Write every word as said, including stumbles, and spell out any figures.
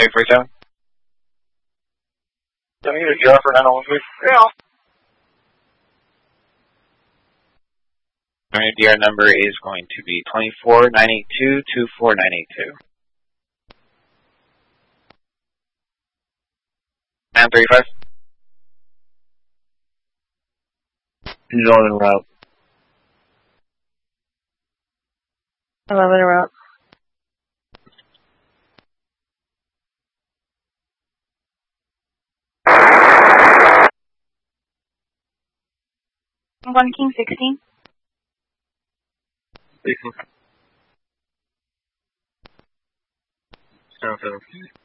three forty-seven. Don't need a job for nine one three. Yeah. Our D R number is going to be twenty-four nine eight two two four nine eight two. nine thirty-five. Northern route. eleven route. One King sixteen. sixteen. seven seven.